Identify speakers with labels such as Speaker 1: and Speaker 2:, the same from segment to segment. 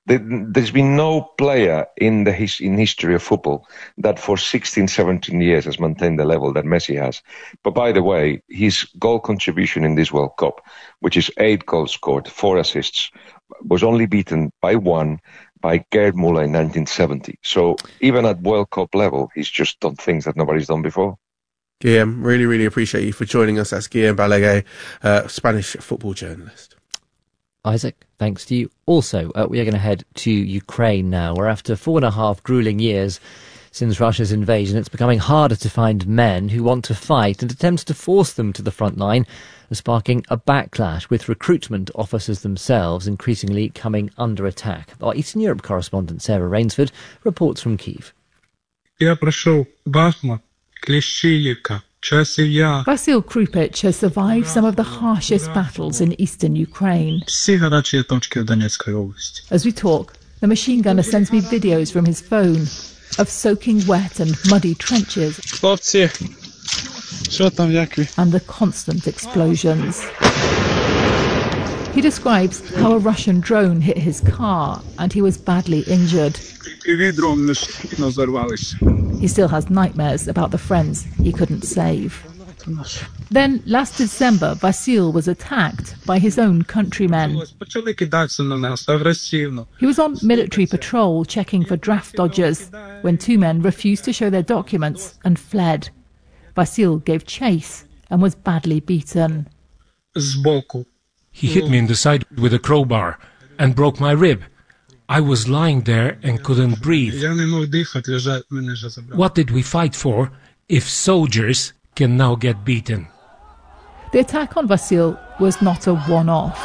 Speaker 1: There's been no player in history of football that for 16, 17 years has maintained the level that Messi has. But by the way, his goal contribution in this World Cup, which is 8 goals scored, 4 assists, was only beaten by 1 by Gerd Müller in 1970. So even at World Cup level, he's just done things that nobody's done before.
Speaker 2: Guillem, really, really appreciate you for joining us. That's Guillem Balaguer, Spanish football journalist.
Speaker 3: Isaac, thanks to you. Also, we are going to head to Ukraine now, where after 4.5 gruelling years since Russia's invasion, it's becoming harder to find men who want to fight, and attempts to force them to the front line are sparking a backlash, with recruitment officers themselves increasingly coming under attack. Our Eastern Europe correspondent Sarah Rainsford reports from Kyiv.
Speaker 4: Vasil Krupich has survived some of the harshest battles in eastern Ukraine. As we talk, the machine gunner sends me videos from his phone of soaking wet and muddy trenches and the constant explosions. He describes how a Russian drone hit his car and he was badly injured. He still has nightmares about the friends he couldn't save. Then, last December, Vasil was attacked by his own countrymen. He was on military patrol checking for draft dodgers when 2 men refused to show their documents and fled. Vasil gave chase and was badly beaten.
Speaker 5: He hit me in the side with a crowbar and broke my rib. I was lying there and couldn't breathe. What did we fight for if soldiers can now get beaten?
Speaker 4: The attack on Vasil was not a one-off.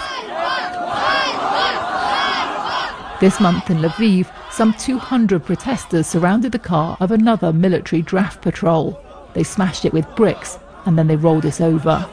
Speaker 4: This month in Lviv, some 200 protesters surrounded the car of another military draft patrol. They smashed it with bricks and then they rolled it over.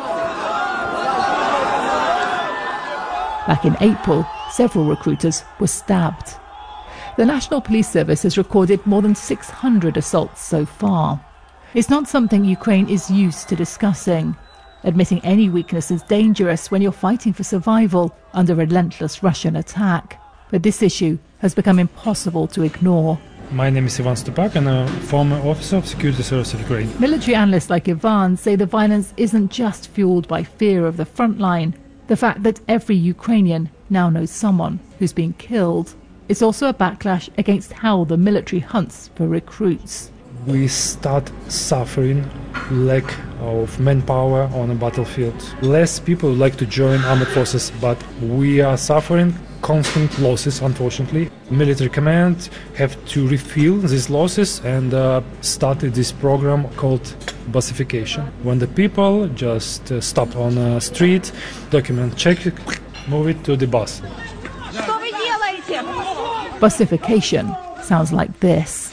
Speaker 4: Back in April, several recruiters were stabbed. The National Police Service has recorded more than 600 assaults so far. It's not something Ukraine is used to discussing. Admitting any weakness is dangerous when you're fighting for survival under relentless Russian attack. But this issue has become impossible to ignore.
Speaker 6: My name is Ivan Stupak and I'm a former officer of Security Service of Ukraine.
Speaker 4: Military analysts like Ivan say the violence isn't just fueled by fear of the front line. The fact that every Ukrainian now knows someone who's been killed. It's also a backlash against how the military hunts for recruits.
Speaker 6: We start suffering lack of manpower on a battlefield. Less people like to join armed forces, but we are suffering constant losses, unfortunately. Military command have to refill these losses and started this program called busification. When the people just stop on a street, document check, move it to the bus.
Speaker 4: Busification sounds like this.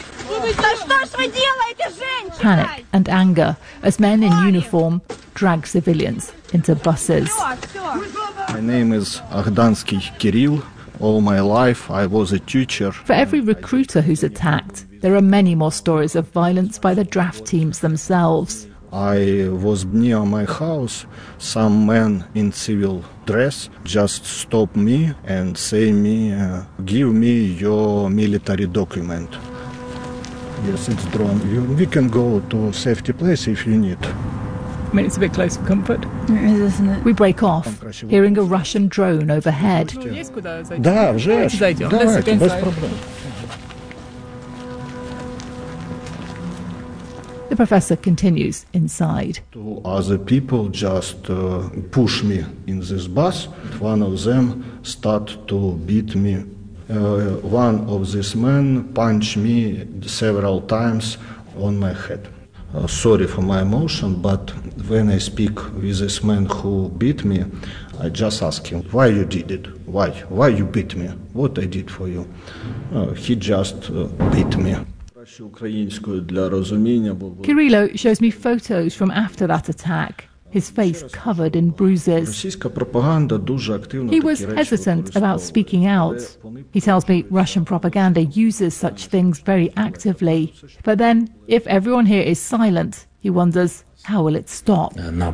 Speaker 4: Panic and anger as men in uniform drag civilians into buses.
Speaker 7: My name is Aghdansky Kirill. All my life I was a teacher.
Speaker 4: For every recruiter who's attacked, there are many more stories of violence by the draft teams themselves.
Speaker 7: I was near my house. Some men in civil dress just stop me and say me, give me your military document. Yes, it's drone. We can go to safety place if you need.
Speaker 4: I mean, it's a bit close for comfort. It is, isn't it? We break off, hearing a Russian drone overhead.
Speaker 7: Да, вже. Давайте, без проблем.
Speaker 4: The professor continues inside.
Speaker 7: Two other people just push me in this bus. One of them start to beat me. One of these men punched me several times on my head. Sorry for my emotion, but when I speak with this man who beat me, I just ask him, why you did it? Why you beat me? What I did for you? He just beat me.
Speaker 4: Kirillo shows me photos from after that attack, his face covered in bruises. He was hesitant about speaking out. He tells me Russian propaganda uses such things very actively. But then, if everyone here is silent, He wonders, how will it stop? President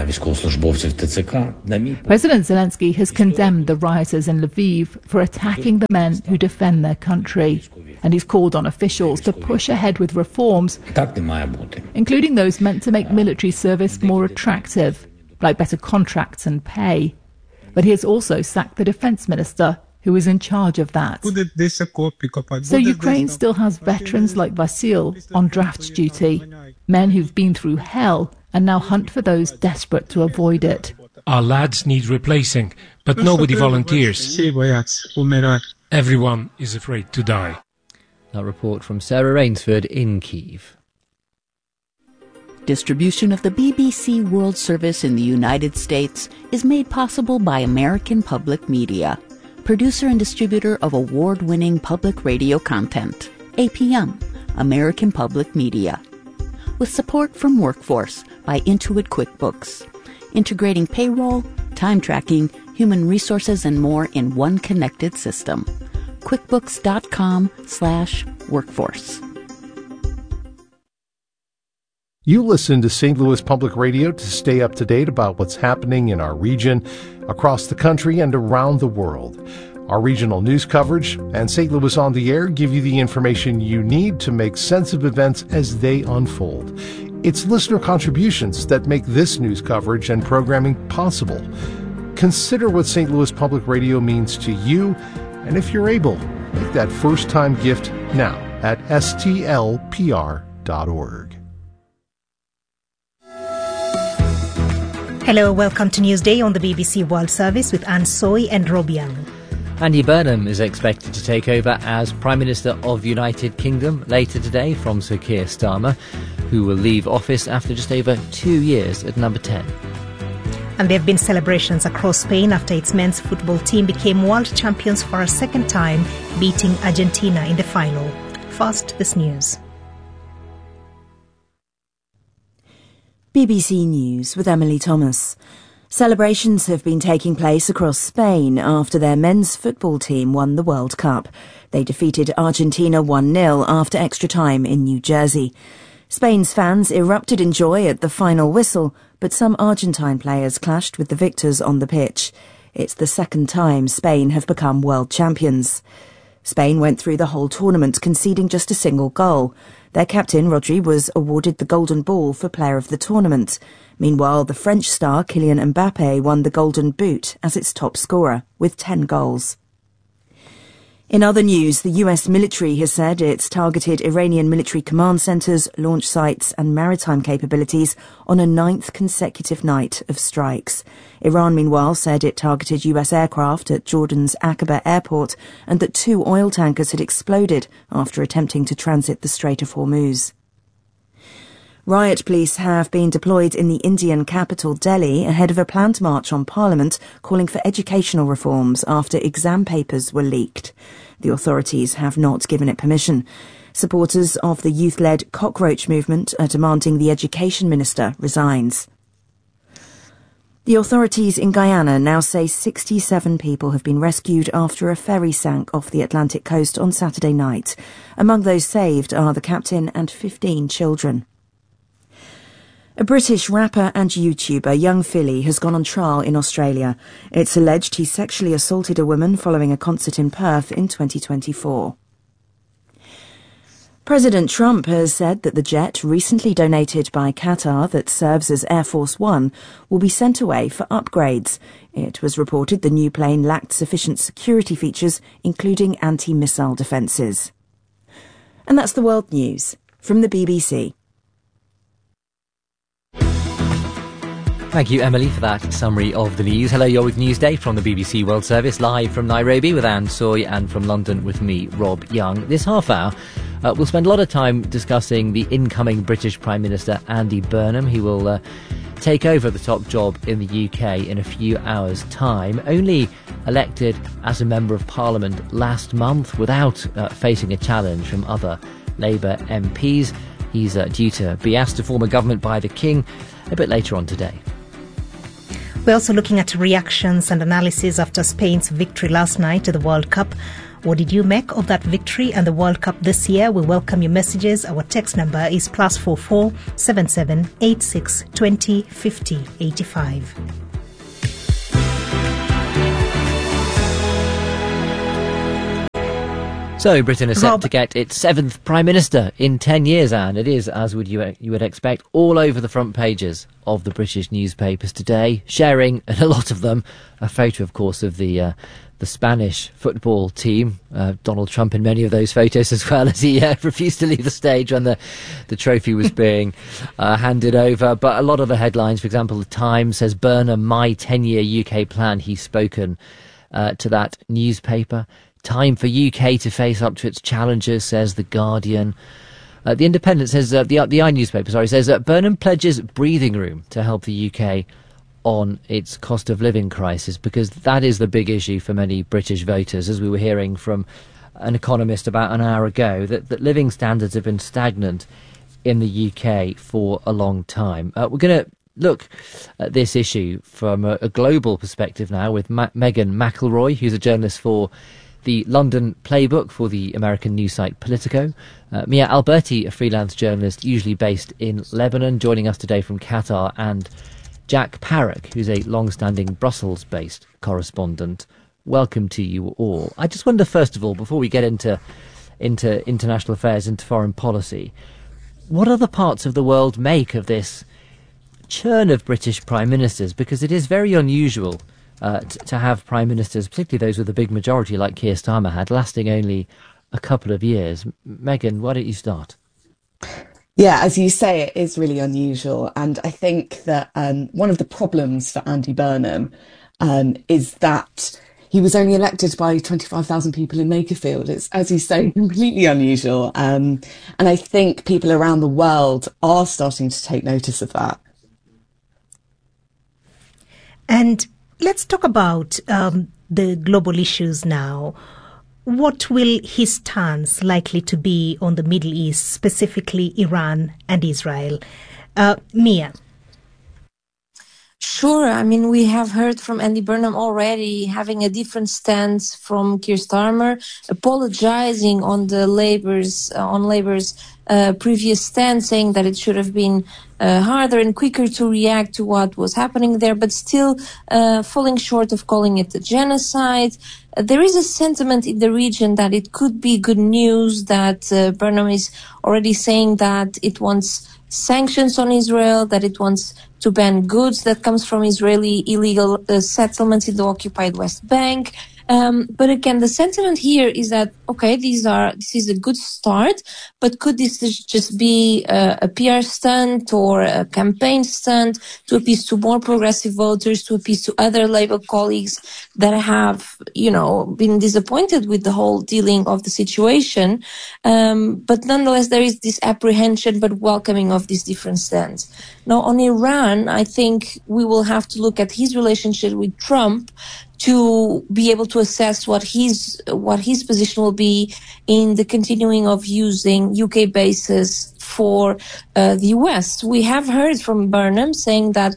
Speaker 4: Zelensky has condemned the rioters in Lviv for attacking the men who defend their country. And he's called on officials to push ahead with reforms, including those meant to make military service more attractive, like better contracts and pay. But he has also sacked the defense minister, who is in charge of that. So Ukraine still has veterans like Vasyl on draft duty, men who've been through hell and now hunt for those desperate to avoid it.
Speaker 5: Our lads need replacing, but nobody volunteers. Everyone is afraid to die.
Speaker 3: A report from Sarah Rainsford in Kyiv.
Speaker 8: Distribution of the BBC World Service in the United States is made possible by American Public Media, producer and distributor of award-winning public radio content, APM, American Public Media. With support from Workforce by Intuit QuickBooks, integrating payroll, time tracking, human resources, and more in one connected system. QuickBooks.com/workforce.
Speaker 9: You listen to St. Louis Public Radio to stay up to date about what's happening in our region, across the country, and around the world. Our regional news coverage and St. Louis on the Air give you the information you need to make sense of events as they unfold. It's listener contributions that make this news coverage and programming possible. Consider what St. Louis Public Radio means to you, and if you're able, make that first-time gift now at stlpr.org.
Speaker 10: Hello, welcome to Newsday on the BBC World Service with Anne Soy and Rob Young.
Speaker 3: Andy Burnham is expected to take over as Prime Minister of the United Kingdom later today from Sir Keir Starmer, who will leave office after just over 2 years at number 10.
Speaker 10: And there have been celebrations across Spain after its men's football team became world champions for a second time, beating Argentina in the final. First, this news.
Speaker 11: BBC News with Emily Thomas. Celebrations have been taking place across Spain after their men's football team won the World Cup. They defeated Argentina 1-0 after extra time in New Jersey. Spain's fans erupted in joy at the final whistle, but some Argentine players clashed with the victors on the pitch. It's the second time Spain have become world champions. Spain went through the whole tournament conceding just a single goal. Their captain, Rodri, was awarded the Golden Ball for Player of the Tournament. Meanwhile, the French star Kylian Mbappe won the Golden Boot as its top scorer, with 10 goals. In other news, the US military has said it's targeted Iranian military command centres, launch sites and maritime capabilities on a 9th consecutive night of strikes. Iran, meanwhile, said it targeted US aircraft at Jordan's Aqaba airport and that 2 oil tankers had exploded after attempting to transit the Strait of Hormuz. Riot police have been deployed in the Indian capital Delhi ahead of a planned march on Parliament calling for educational reforms after exam papers were leaked. The authorities have not given it permission. Supporters of the youth-led Cockroach movement are demanding the Education Minister resigns. The authorities in Guyana now say 67 people have been rescued after a ferry sank off the Atlantic coast on Saturday night. Among those saved are the captain and 15 children. A British rapper and YouTuber, Young Philly, has gone on trial in Australia. It's alleged he sexually assaulted a woman following a concert in Perth in 2024. President Trump has said that the jet recently donated by Qatar that serves as Air Force One will be sent away for upgrades. It was reported the new plane lacked sufficient security features, including anti-missile defences. And that's the world news from the BBC.
Speaker 3: Thank you, Emily, for that summary of the news. Hello, you're with Newsday from the BBC World Service, live from Nairobi with Anne Soy and from London with me, Rob Young. This half hour, we'll spend a lot of time discussing the incoming British Prime Minister, Andy Burnham. He will take over the top job in the UK in a few hours' time. Only elected as a Member of Parliament last month without facing a challenge from other Labour MPs. He's due to be asked to form a government by the King a bit later on today.
Speaker 10: We're also looking at reactions and analysis after Spain's victory last night at the World Cup. What did you make of that victory and the World Cup this year? We welcome your messages. Our text number is +44 77 86 20 50 85.
Speaker 3: So Britain is set to get its 7th Prime Minister in 10 years, and it is, as you would expect, all over the front pages of the British newspapers today, sharing, a lot of them, a photo, of course, of the Spanish football team, Donald Trump in many of those photos as well, as he refused to leave the stage when the trophy was being handed over. But a lot of the headlines, for example, The Times says, Burnham, my 10-year UK plan. He's spoken to that newspaper. Time for UK to face up to its challenges, says The Guardian. The Independent says, the I newspaper, says that Burnham pledges breathing room to help the UK on its cost of living crisis, because that is the big issue for many British voters, as we were hearing from an economist about an hour ago, that living standards have been stagnant in the UK for a long time. We're going to look at this issue from a global perspective now with Megan McElroy, who's a journalist for the London Playbook for the American news site Politico. Mia Alberti, a freelance journalist usually based in Lebanon, joining us today from Qatar, and Jack Parrock, who's a long-standing Brussels-based correspondent. Welcome to you all. I just wonder, first of all, before we get into international affairs, into foreign policy, what other parts of the world make of this churn of British prime ministers? Because it is very unusual to have prime ministers, particularly those with a big majority like Keir Starmer had, lasting only a couple of years. Megan, why don't you start?
Speaker 12: Yeah, as you say, it is really unusual. And I think that one of the problems for Andy Burnham is that he was only elected by 25,000 people in Makerfield. It's, as you say, completely unusual. And I think people around the world are starting to take notice of that.
Speaker 10: And let's talk about the global issues now. What will his stance likely to be on the Middle East, specifically Iran and Israel? Mia?
Speaker 13: Sure. I mean, we have heard from Andy Burnham already having a different stance from Keir Starmer, apologizing on Labour's previous stance, saying that it should have been harder and quicker to react to what was happening there, but still falling short of calling it a genocide. There is a sentiment in the region that it could be good news, that Burnham is already saying that it wants sanctions on Israel, that it wants to ban goods that comes from Israeli illegal settlements in the occupied West Bank. But again, the sentiment here is that, okay, this is a good start, but could this just be a PR stunt or a campaign stunt to appease to more progressive voters, to appease to other Labour colleagues that have, been disappointed with the whole dealing of the situation? But nonetheless, there is this apprehension but welcoming of this different stance. Now, on Iran, I think we will have to look at his relationship with Trump to be able to assess what his position will be in the continuing of using UK bases for the US. We have heard from Burnham saying that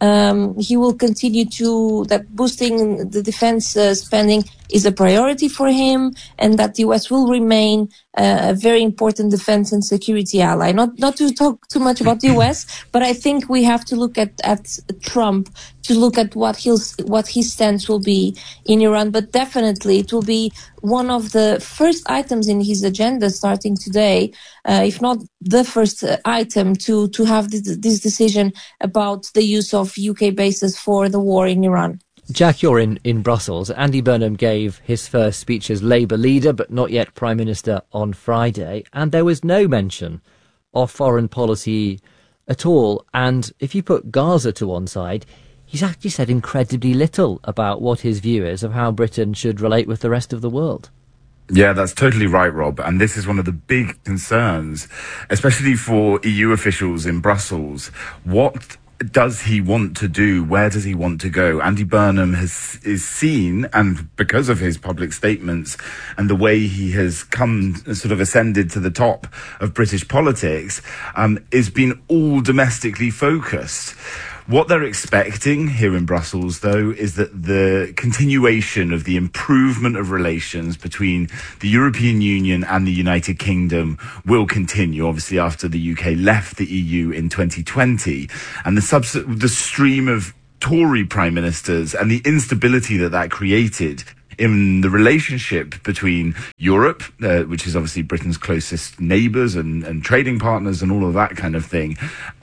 Speaker 13: he will continue that boosting the defense spending is a priority for him, and that the US will remain a very important defense and security ally. Not to talk too much about the US, but I think we have to look at Trump to look at what his stance will be in Iran. But definitely it will be one of the first items in his agenda starting today, if not the first item to have this decision about the use of UK bases for the war in Iran.
Speaker 3: Jack, you're in Brussels. Andy Burnham gave his first speech as Labour leader, but not yet Prime Minister, on Friday, and there was no mention of foreign policy at all. And if you put Gaza to one side, he's actually said incredibly little about what his view is of how Britain should relate with the rest of the world.
Speaker 14: Yeah, that's totally right, Rob. And this is one of the big concerns, especially for EU officials in Brussels. What does he want to do? Where does he want to go? Andy Burnham is seen, and because of his public statements and the way he has ascended to the top of British politics, is been all domestically focused. What they're expecting here in Brussels, though, is that the continuation of the improvement of relations between the European Union and the United Kingdom will continue, obviously after the UK left the EU in 2020. And the stream of Tory prime ministers and the instability that created in the relationship between Europe, which is obviously Britain's closest neighbours and trading partners and all of that kind of thing.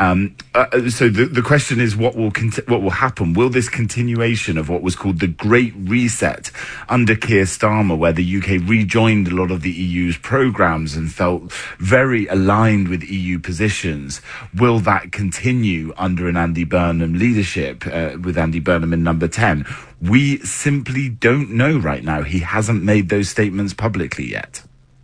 Speaker 14: So the question is, what will happen? Will this continuation of what was called the Great Reset under Keir Starmer, where the UK rejoined a lot of the EU's programmes and felt very aligned with EU positions, will that continue under an Andy Burnham leadership, with Andy Burnham in number 10? We simply don't know right now. He hasn't made those statements publicly yet.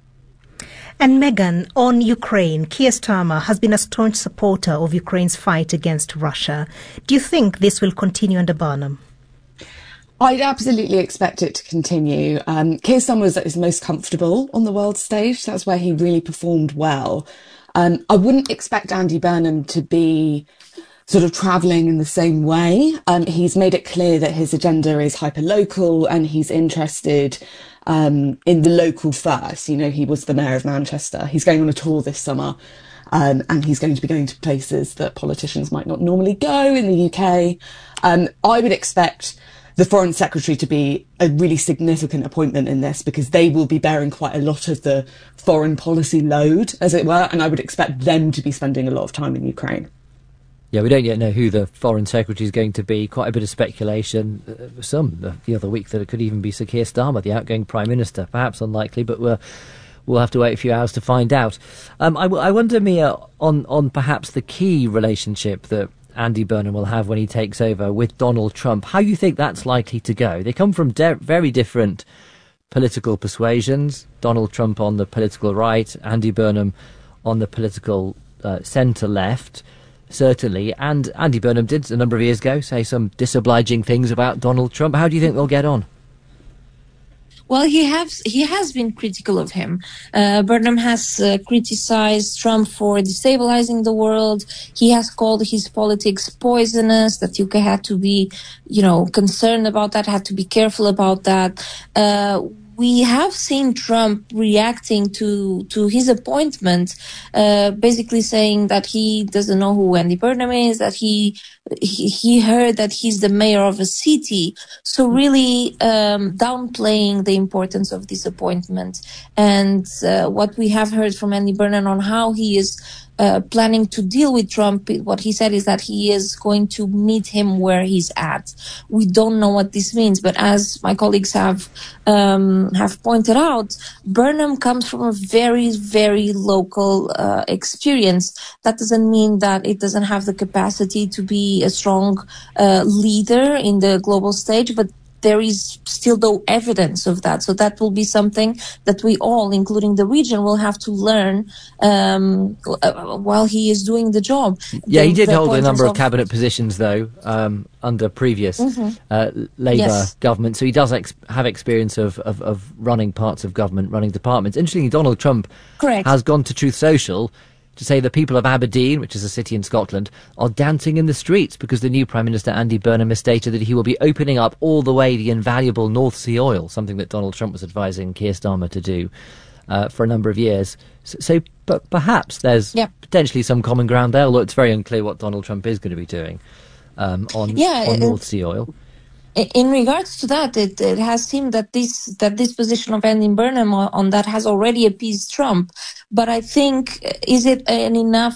Speaker 10: And Megan, on Ukraine, Keir Starmer has been a staunch supporter of Ukraine's fight against Russia. Do you think this will continue under Burnham?
Speaker 12: I'd absolutely expect it to continue. Keir Starmer is most comfortable on the world stage. That's where he really performed well. I wouldn't expect Andy Burnham to be sort of travelling in the same way. He's made it clear that his agenda is hyper-local and he's interested in the local first. You know, he was the mayor of Manchester. He's going on a tour this summer and he's going to be going to places that politicians might not normally go in the UK. I would expect the Foreign Secretary to be a really significant appointment in this, because they will be bearing quite a lot of the foreign policy load, as it were, and I would expect them to be spending a lot of time in Ukraine.
Speaker 3: Yeah, we don't yet know who the Foreign Secretary is going to be. Quite a bit of speculation. The other week that it could even be Sir Keir Starmer, the outgoing Prime Minister. Perhaps unlikely, but we'll have to wait a few hours to find out. I wonder, Mia, on perhaps the key relationship that Andy Burnham will have when he takes over with Donald Trump. How you think that's likely to go? They come from very different political persuasions. Donald Trump on the political right, Andy Burnham on the political centre-left. Certainly, and Andy Burnham did a number of years ago say some disobliging things about Donald Trump. How do you think they'll get on?
Speaker 13: Well, he has been critical of him. Burnham has criticized Trump for destabilizing the world. He has called his politics poisonous, that UK had to be, concerned about that, had to be careful about that. We have seen Trump reacting to his appointment, basically saying that he doesn't know who Andy Burnham is, that he heard that he's the mayor of a city. So really downplaying the importance of this appointment. And what we have heard from Andy Burnham on how he is planning to deal with Trump, what he said is that he is going to meet him where he's at. We don't know what this means, but as my colleagues have pointed out, Burnham comes from a very, very local experience. That doesn't mean that it doesn't have the capacity to be a strong leader in the global stage, but there is still no evidence of that. So that will be something that we all, including the region, will have to learn while he is doing the job.
Speaker 3: Yeah, he did hold a number of cabinet positions, though, under previous Labour government. So he does have experience of running parts of government, running departments. Interestingly, Donald Trump has gone to Truth Social to say the people of Aberdeen, which is a city in Scotland, are dancing in the streets because the new Prime Minister, Andy Burnham, has stated that he will be opening up all the way the invaluable North Sea oil, something that Donald Trump was advising Keir Starmer to do for a number of years. But perhaps there's potentially some common ground there, although it's very unclear what Donald Trump is going to be doing on North Sea oil.
Speaker 13: In regards to that, it has seemed that this position of Andy Burnham on that has already appeased Trump. But I think, is it a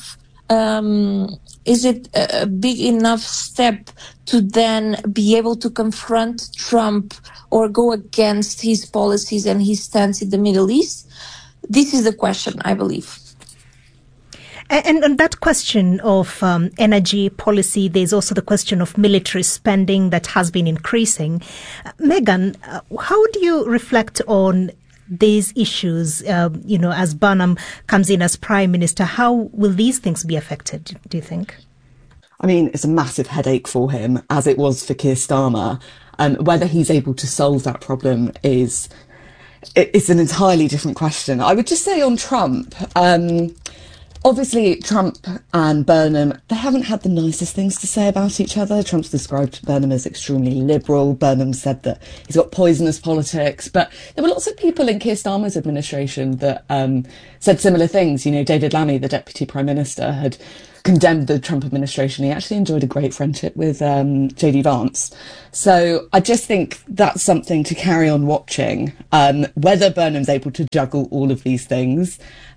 Speaker 13: big enough step to then be able to confront Trump or go against his policies and his stance in the Middle East? This is the question, I believe.
Speaker 10: And on that question of energy policy, there's also the question of military spending that has been increasing. Megan, how do you reflect on these issues, as Burnham comes in as Prime Minister? How will these things be affected, do you think?
Speaker 12: I mean, it's a massive headache for him, as it was for Keir Starmer. Whether he's able to solve that problem it's an entirely different question. I would just say on Trump, Obviously, Trump and Burnham, they haven't had the nicest things to say about each other. Trump's described Burnham as extremely liberal. Burnham said that he's got poisonous politics. But there were lots of people in Keir Starmer's administration that said similar things. You know, David Lammy, the Deputy Prime Minister, had condemned the Trump administration. He actually enjoyed a great friendship with J.D. Vance. So I just think that's something to carry on watching. Whether Burnham's able to juggle all of these things,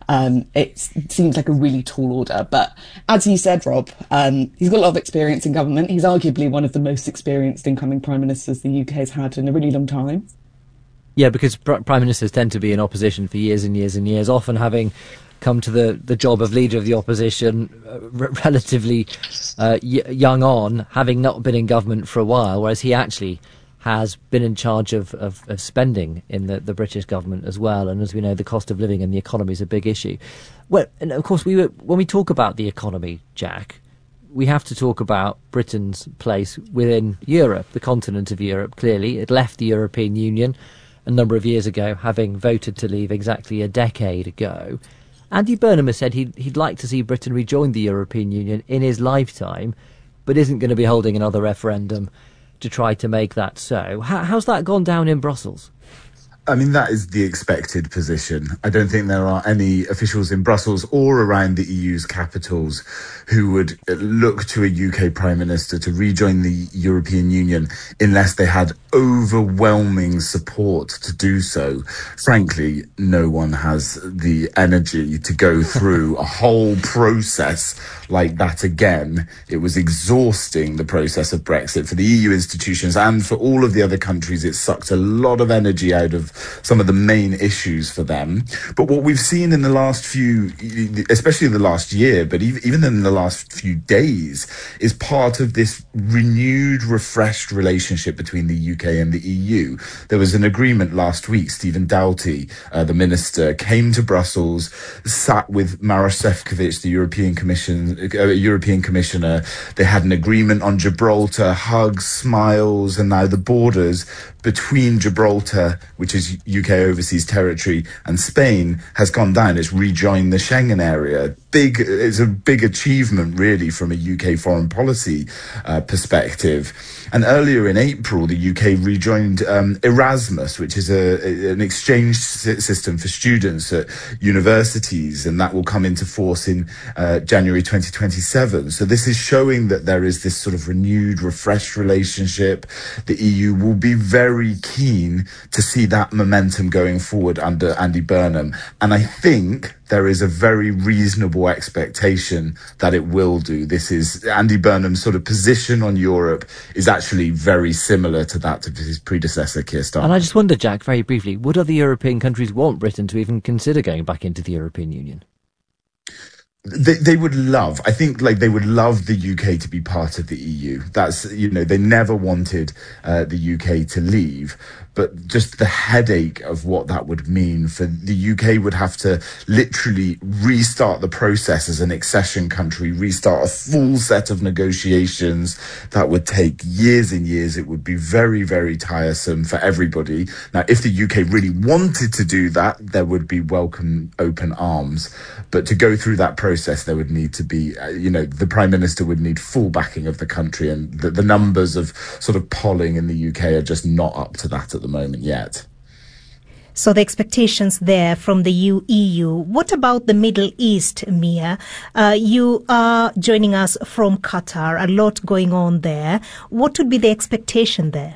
Speaker 12: it seems like a really tall order. But as you said, Rob, he's got a lot of experience in government. He's arguably one of the most experienced incoming prime ministers the UK has had in a really long time.
Speaker 3: Yeah, because prime ministers tend to be in opposition for years and years and years, often having come to the job of leader of the opposition relatively young on, having not been in government for a while, whereas he actually has been in charge of spending in the British government as well. And as we know, the cost of living and the economy is a big issue. Well, and of course, when we talk about the economy, Jack, we have to talk about Britain's place within Europe, the continent of Europe. Clearly, it left the European Union a number of years ago, having voted to leave exactly a decade ago. Andy Burnham has said he'd like to see Britain rejoin the European Union in his lifetime, but isn't going to be holding another referendum to try to make that so. How's that gone down in Brussels?
Speaker 14: I mean, that is the expected position. I don't think there are any officials in Brussels or around the EU's capitals who would look to a UK Prime Minister to rejoin the European Union unless they had overwhelming support to do so. Frankly, no one has the energy to go through a whole process like that again. It was exhausting, the process of Brexit, for the EU institutions and for all of the other countries. It sucked a lot of energy out of some of the main issues for them. But what we've seen in the last few, especially the last year, but even in the last few days, is part of this renewed, refreshed relationship between the UK and the EU. There was an agreement last week. Stephen Doughty, the minister, came to Brussels, sat with Maroš Šefčovič, the European Commissioner. They had an agreement on Gibraltar, hugs, smiles, and now the borders between Gibraltar, which is UK overseas territory, and Spain has gone down. It's rejoined the Schengen area. It's a big achievement, really, from a UK foreign policy perspective. And earlier in April, the UK rejoined Erasmus, which is an exchange system for students at universities, and that will come into force in January 2027. So this is showing that there is this sort of renewed, refreshed relationship. The EU will be very keen to see that momentum going forward under Andy Burnham. And I think there is a very reasonable expectation that it will do. This is Andy Burnham's sort of position on Europe is actually very similar to that of his predecessor, Keir Starmer.
Speaker 3: And I just wonder, Jack, very briefly, would other European countries want Britain to even consider going back into the European Union?
Speaker 14: They would love, I think, they would love the UK to be part of the EU. That's, they never wanted the UK to leave. But just the headache of what that would mean for the UK would have to literally restart the process as an accession country, restart a full set of negotiations. That would take years and years. It would be very, very tiresome for everybody. Now, if the UK really wanted to do that, there would be welcome open arms. But to go through that process, there would need to be, the Prime Minister would need full backing of the country. And the numbers of sort of polling in the UK are just not up to that at the moment yet.
Speaker 10: So the expectations there from the EU. What about the Middle East, Mia? You are joining us from Qatar. A lot going on there. What would be the expectation there?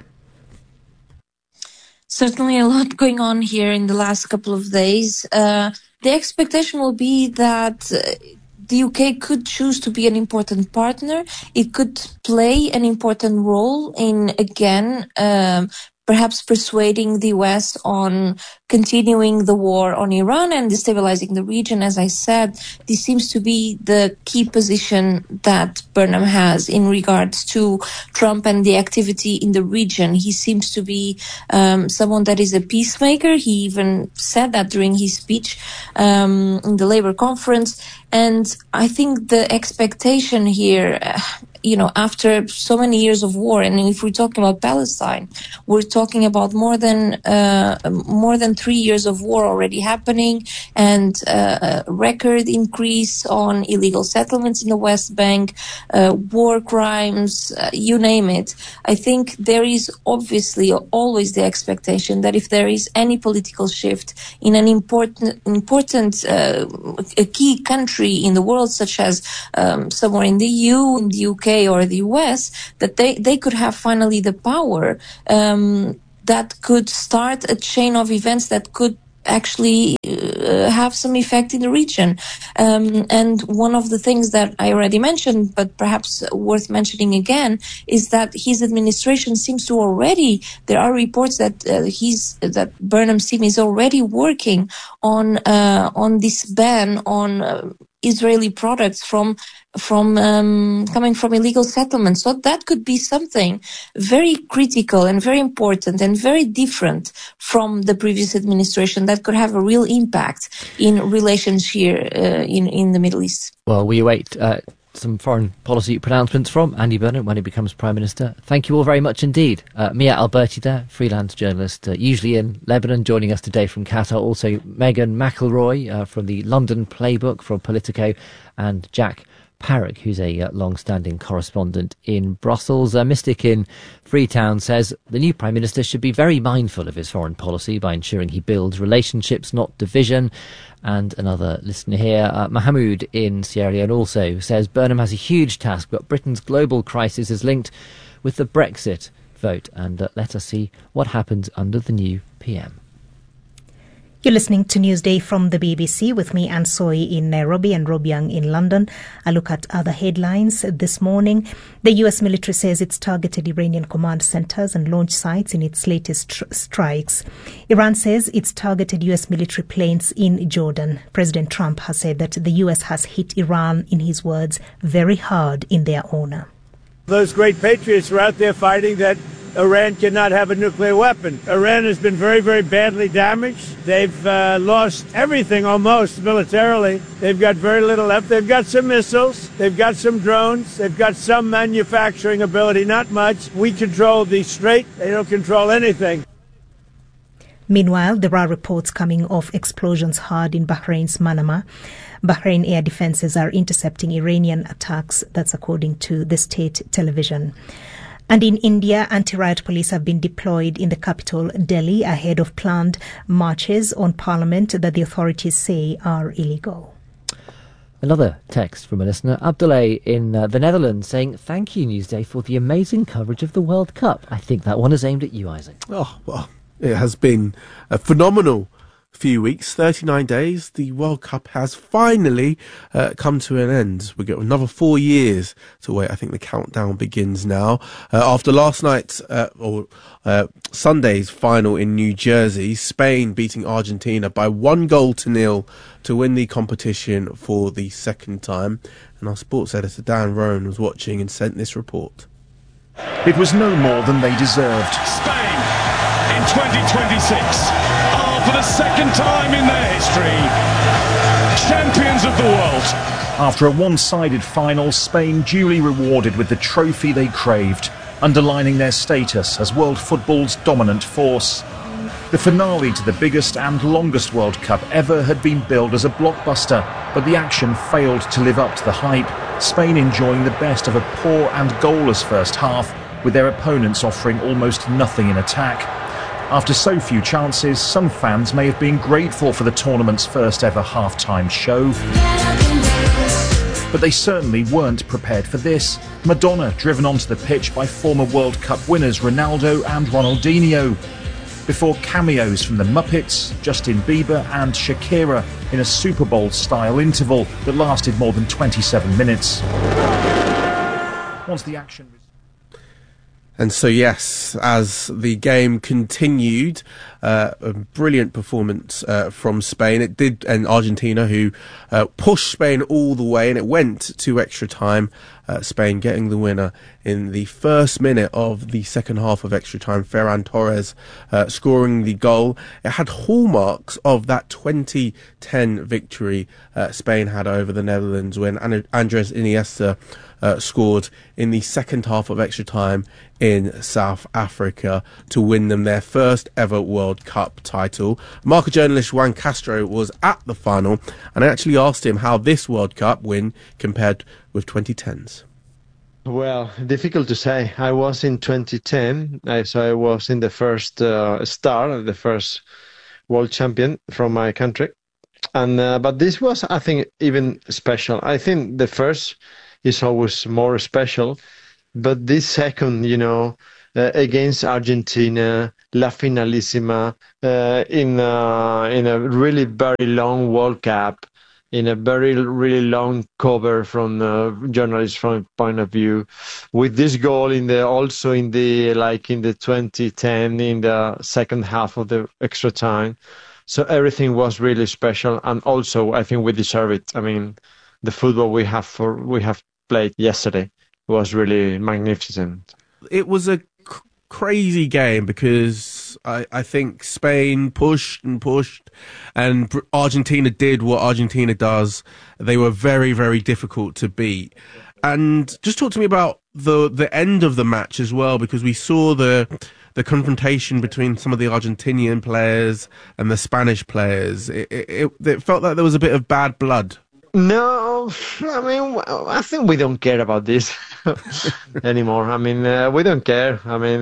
Speaker 13: Certainly a lot going on here in the last couple of days. The expectation will be that the UK could choose to be an important partner. It could play an important role in, again, perhaps persuading the US on continuing the war on Iran and destabilizing the region. As I said, this seems to be the key position that Burnham has in regards to Trump and the activity in the region. He seems to be someone that is a peacemaker. He even said that during his speech in the Labour conference. And I think the expectation here, after so many years of war, and if we're talking about Palestine, we're talking about more than 3 years of war already happening, and a record increase on illegal settlements in the West Bank, war crimes, you name it. I think there is obviously always the expectation that if there is any political shift in an important a key country in the world, such as somewhere in the EU, in the UK or the US, that they could have finally the power that could start a chain of events that could actually have some effect in the region. And one of the things that I already mentioned, but perhaps worth mentioning again, is that his administration seems to already, there are reports that that Burnham's team is already working on this ban on Israeli products from coming from illegal settlements. So that could be something very critical and very important and very different from the previous administration that could have a real impact in relations here in the Middle East.
Speaker 3: Well, we await some foreign policy pronouncements from Andy Burnham when he becomes Prime Minister. Thank you all very much indeed. Mia Alberti there, freelance journalist, usually in Lebanon, joining us today from Qatar. Also Megan McElroy from the London Playbook from Politico, and Jack Parrock, who's a long-standing correspondent in Brussels. Mystic in Freetown says the new Prime Minister should be very mindful of his foreign policy by ensuring he builds relationships, not division. And another listener here, Mahmoud in Sierra Leone, also says Burnham has a huge task, but Britain's global crisis is linked with the Brexit vote. And let us see what happens under the new PM.
Speaker 10: You're listening to Newsday from the BBC with me, Anne Soy, in Nairobi and Rob Young in London. I look at other headlines this morning. The US military says it's targeted Iranian command centers and launch sites in its latest strikes. Iran says it's targeted US military planes in Jordan. President Trump has said that the US has hit Iran, in his words, very hard in their honor.
Speaker 15: Those great patriots are out there fighting that Iran cannot have a nuclear weapon. Iran has been very, very badly damaged. They've lost everything almost militarily. They've got very little left. They've got some missiles. They've got some drones. They've got some manufacturing ability, not much. We control the Strait. They don't control anything.
Speaker 10: Meanwhile, there are reports coming of explosions heard in Bahrain's Manama. Bahrain air defenses are intercepting Iranian attacks. That's according to the state television. And in India, anti-riot police have been deployed in the capital, Delhi, ahead of planned marches on Parliament that the authorities say are illegal.
Speaker 3: Another text from a listener, Abdullah in the Netherlands, saying, "Thank you, Newsday, for the amazing coverage of the World Cup." I think that one is aimed at you, Isaac.
Speaker 2: Oh, well, it has been a phenomenal few weeks, 39 days. The World Cup has finally come to an end. We've got another 4 years to wait. I think the countdown begins now. After last night's Sunday's final in New Jersey, Spain beating Argentina by 1-0 to win the competition for the second time. And our sports editor Dan Roan was watching and sent this report.
Speaker 16: It was no more than they deserved. Spain in 2026. For the second time in their history, champions of the world. After a one-sided final, Spain duly rewarded with the trophy they craved, underlining their status as world football's dominant force. The finale to the biggest and longest World Cup ever had been billed as a blockbuster, but the action failed to live up to the hype, Spain enjoying the best of a poor and goalless first half, with their opponents offering almost nothing in attack. After so few chances, some fans may have been grateful for the tournament's first ever half-time show. But they certainly weren't prepared for this. Madonna driven onto the pitch by former World Cup winners Ronaldo and Ronaldinho. Before cameos from the Muppets, Justin Bieber and Shakira in a Super Bowl-style interval that lasted more than 27 minutes. Once the action...
Speaker 2: And so, yes, as the game continued, a brilliant performance from Spain. It did, and Argentina, who pushed Spain all the way, and it went to extra time. Spain getting the winner in the first minute of the second half of extra time. Ferran Torres scoring the goal. It had hallmarks of that 2010 victory Spain had over the Netherlands when Andres Iniesta scored in the second half of extra time in South Africa to win them their first ever World World Cup title. Marca journalist Juan Castro was at the final, and I actually asked him how this World Cup win compared with 2010's.
Speaker 17: Well, difficult to say. I was in 2010, so I was in the first star, the first world champion from my country. And but this was, I think, even special. I think the first is always more special, but this second, against Argentina, La Finalissima, in a really very long World Cup, in a very really long cover from journalists' point of view, with this goal also in the 2010 in the second half of the extra time. So everything was really special, and also I think we deserve it. I mean, the football we have played yesterday was really magnificent.
Speaker 2: It was a crazy game because I think Spain pushed and Argentina did what Argentina does. They were very, very difficult to beat. And just talk to me about the end of the match as well, because we saw the confrontation between some of the Argentinian players and the Spanish players. It felt like there was a bit of bad blood.
Speaker 17: No, I mean, I think we don't care about this anymore. I mean, we don't care. I mean,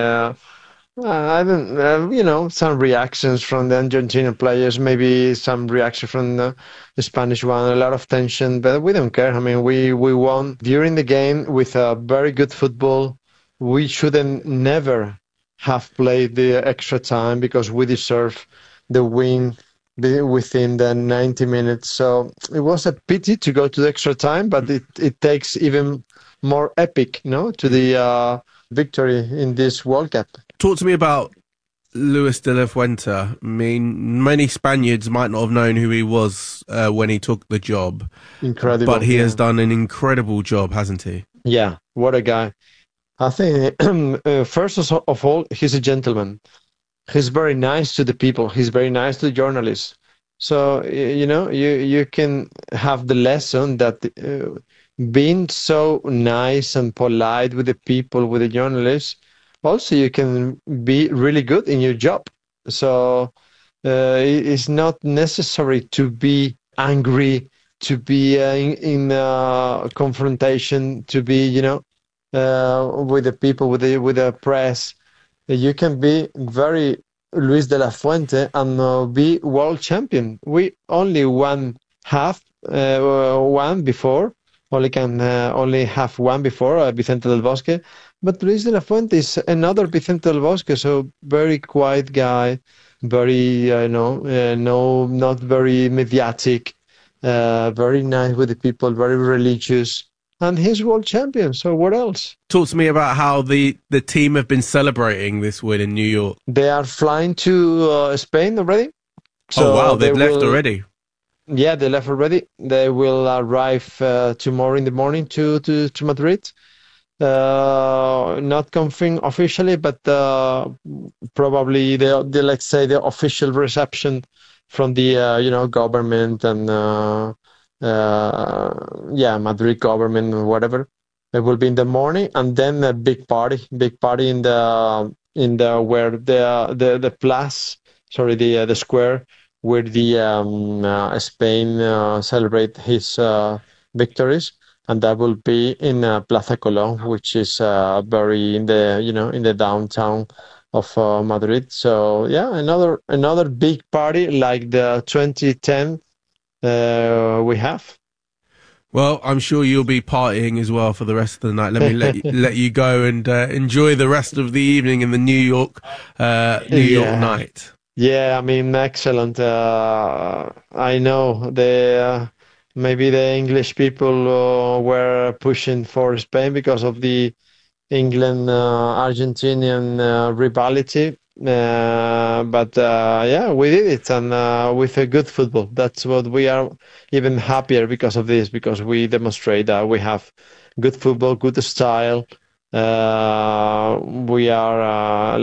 Speaker 17: I don't, some reactions from the Argentinian players, maybe some reaction from the Spanish one, a lot of tension, but we don't care. I mean, we won during the game with a very good football. We shouldn't never have played the extra time because we deserve the win within the 90 minutes. So it was a pity to go to the extra time, but it takes even more epic, to the victory in this World Cup.
Speaker 2: Talk to me about Luis de la Fuente. I mean, many Spaniards might not have known who he was when he took the job.
Speaker 17: Incredible.
Speaker 2: But he has done an incredible job, hasn't he?
Speaker 17: Yeah, what a guy. I think, first of all, he's a gentleman. He's very nice to the people. He's very nice to the journalists. So, you can have the lesson that being so nice and polite with the people, with the journalists, also you can be really good in your job. So it's not necessary to be angry, to be in confrontation, to be, with the people, with the press. You can be very Luis de la Fuente and be world champion. We only won one before, only have one before, Vicente del Bosque. But Luis de la Fuente is another Vicente del Bosque, so very quiet guy, very, not very mediatic, very nice with the people, very religious. And he's world champion, so what else?
Speaker 2: Talk to me about how the team have been celebrating this win in New York.
Speaker 17: They are flying to Spain already. So
Speaker 2: wow, they've left already.
Speaker 17: Yeah, they left already. They will arrive tomorrow in the morning to Madrid. Not confirmed officially, but probably they let's say the official reception from the government and Madrid government or whatever. It will be in the morning, and then a big party in the where the place, the square where the Spain celebrate his victories, and that will be in Plaza Colón, which is very in the downtown of Madrid. So yeah, another big party like the 2010 we have.
Speaker 2: Well, I'm sure you'll be partying as well for the rest of the night. Let me let you go and enjoy the rest of the evening in the New York night.
Speaker 17: Yeah, I mean, excellent. I know maybe the English people were pushing for Spain because of the England-Argentinian rivalry. But we did it, and with a good football. That's what we are even happier because of this, because we demonstrate that we have good football, good style. We are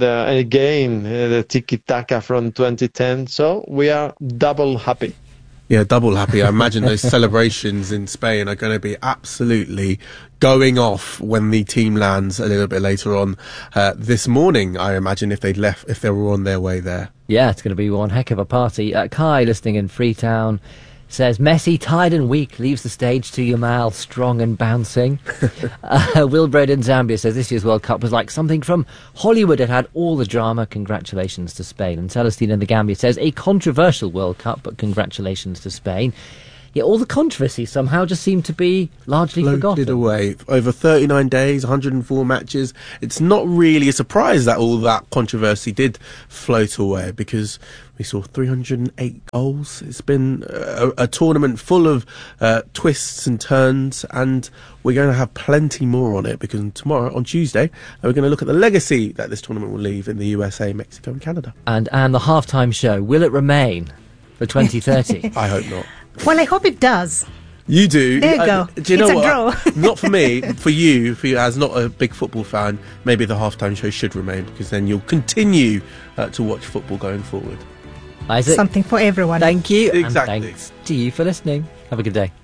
Speaker 17: the tiki-taka from 2010, so we are double happy.
Speaker 2: Yeah, double happy. I imagine those celebrations in Spain are going to be absolutely going off when the team lands a little bit later on this morning. I imagine if they were on their way there.
Speaker 3: Yeah, it's going to be one heck of a party. Kai, listening in Freetown, says Messi, tired and weak, leaves the stage to Yamal, strong and bouncing. Wilbred in Zambia says this year's World Cup was like something from Hollywood. It had all the drama. Congratulations to Spain. And Celestine in the Gambia says a controversial World Cup, but congratulations to Spain. Yeah, all the controversy somehow just seemed to be largely forgotten.
Speaker 2: Away. Over 39 days, 104 matches. It's not really a surprise that all that controversy did float away, because we saw 308 goals. It's been a tournament full of twists and turns, and we're going to have plenty more on it, because tomorrow, on Tuesday, we're going to look at the legacy that this tournament will leave in the USA, Mexico and Canada.
Speaker 3: And the halftime show, will it remain for 2030?
Speaker 2: I hope not.
Speaker 10: Well, I hope it does.
Speaker 2: You do.
Speaker 10: There you go.
Speaker 2: Do you know
Speaker 10: it's
Speaker 2: what?
Speaker 10: A draw.
Speaker 2: Not for me. For you as not a big football fan, maybe the halftime show should remain, because then you'll continue to watch football going forward.
Speaker 3: Isaac,
Speaker 10: something for everyone.
Speaker 3: Thank you.
Speaker 2: Exactly.
Speaker 3: And thanks to you for listening. Have a good day.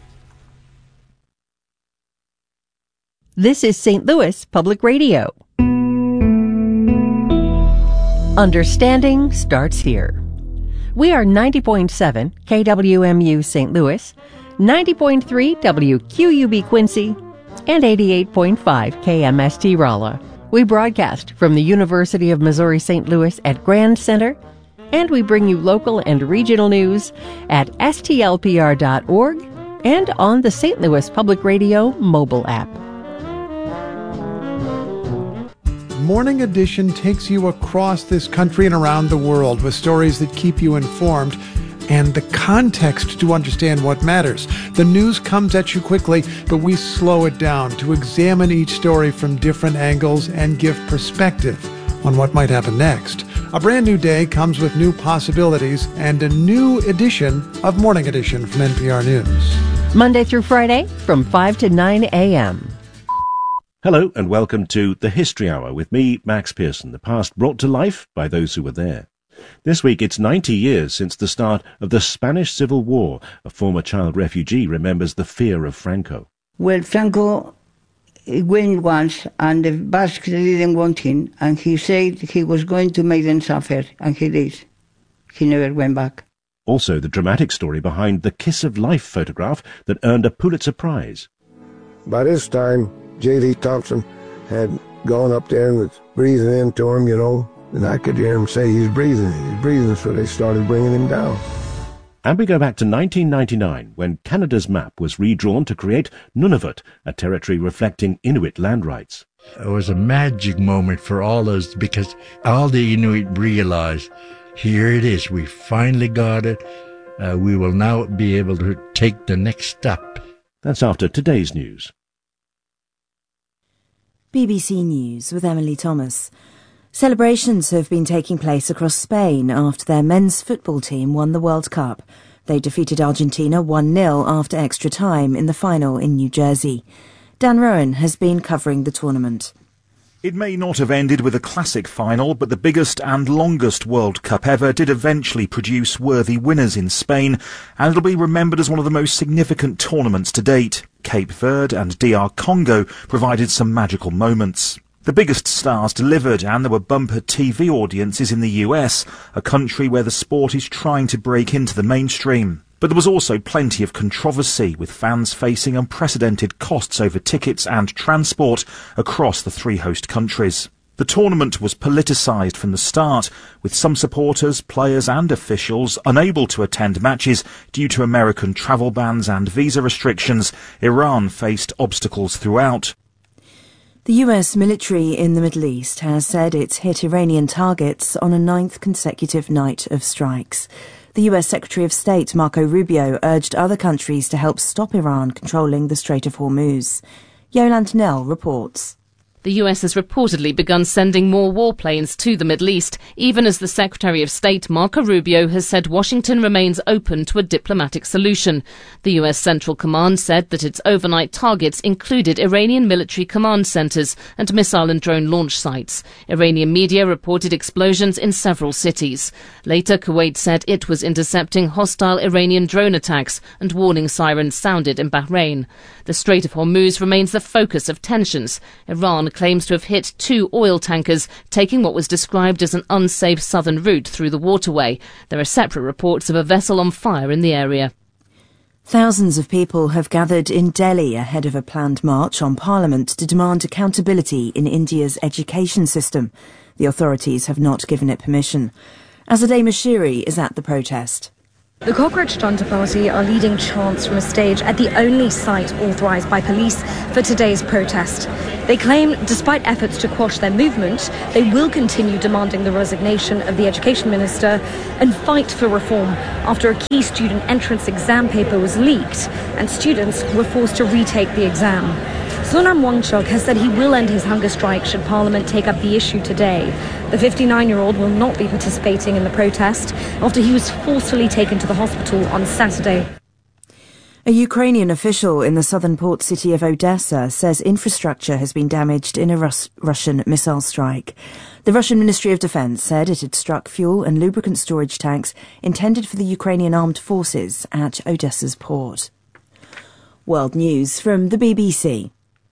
Speaker 18: This is St. Louis Public Radio. Understanding starts here. We are 90.7 KWMU St. Louis, 90.3 WQUB Quincy, and 88.5 KMST Rolla. We broadcast from the University of Missouri St. Louis at Grand Center, and we bring you local and regional news at stlpr.org and on the St. Louis Public Radio mobile app.
Speaker 19: Morning Edition takes you across this country and around the world with stories that keep you informed and the context to understand what matters. The news comes at you quickly, but we slow it down to examine each story from different angles and give perspective on what might happen next. A brand new day comes with new possibilities and a new edition of Morning Edition from NPR News.
Speaker 18: Monday through Friday from 5 to 9 a.m.
Speaker 20: Hello and welcome to The History Hour with me, Max Pearson, the past brought to life by those who were there. This week it's 90 years since the start of the Spanish Civil War. A former child refugee remembers the fear of Franco.
Speaker 21: Well, Franco went once and the Basques didn't want him, and he said he was going to make them suffer, and he did. He never went back.
Speaker 20: Also the dramatic story behind the Kiss of Life photograph that earned a Pulitzer Prize.
Speaker 22: By this time, J.D. Thompson had gone up there and was breathing into him, and I could hear him say, he's breathing, so they started bringing him down.
Speaker 20: And we go back to 1999, when Canada's map was redrawn to create Nunavut, a territory reflecting Inuit land rights.
Speaker 23: It was a magic moment for all us, because all the Inuit realized, here it is, we finally got it, we will now be able to take the next step.
Speaker 20: That's after today's news.
Speaker 11: BBC News with Emily Thomas. Celebrations have been taking place across Spain after their men's football team won the World Cup. They defeated Argentina 1-0 after extra time in the final in New Jersey. Dan Rowan has been covering the tournament.
Speaker 24: It may not have ended with a classic final, but the biggest and longest World Cup ever did eventually produce worthy winners in Spain, and it'll be remembered as one of the most significant tournaments to date. Cape Verde and DR Congo provided some magical moments. The biggest stars delivered, and there were bumper TV audiences in the US, a country where the sport is trying to break into the mainstream. But there was also plenty of controversy, with fans facing unprecedented costs over tickets and transport across the three host countries. The tournament was politicised from the start, with some supporters, players and officials unable to attend matches due to American travel bans and visa restrictions. Iran faced obstacles throughout.
Speaker 11: The US military in the Middle East has said it's hit Iranian targets on a 9th consecutive night of strikes. The US Secretary of State Marco Rubio urged other countries to help stop Iran controlling the Strait of Hormuz. Yolande Knell reports.
Speaker 1: The US has reportedly begun sending more warplanes to the Middle East, even as the Secretary of State Marco Rubio has said Washington remains open to a diplomatic solution. The US Central Command said that its overnight targets included Iranian military command centres and missile and drone launch sites. Iranian media reported explosions in several cities. Later, Kuwait said it was intercepting hostile Iranian drone attacks, and warning sirens sounded in Bahrain. The Strait of Hormuz remains the focus of tensions. Iran claims to have hit 2 oil tankers, taking what was described as an unsafe southern route through the waterway. There are separate reports of a vessel on fire in the area.
Speaker 11: Thousands of people have gathered in Delhi ahead of a planned march on Parliament to demand accountability in India's education system. The authorities have not given it permission. Azadeh Mashiri is at the protest.
Speaker 4: The Cockroach Junta Party are leading chants from a stage at the only site authorised by police for today's protest. They claim, despite efforts to quash their movement, they will continue demanding the resignation of the Education Minister and fight for reform after a key student entrance exam paper was leaked and students were forced to retake the exam. Sonam Wangchuk has said he will end his hunger strike should Parliament take up the issue today. The 59-year-old will not be participating in the protest after he was forcefully taken to the hospital on Saturday.
Speaker 11: A Ukrainian official in the southern port city of Odessa says infrastructure has been damaged in a Russian missile strike. The Russian Ministry of Defense said it had struck fuel and lubricant storage tanks intended for the Ukrainian armed forces at Odessa's port. World News from the BBC.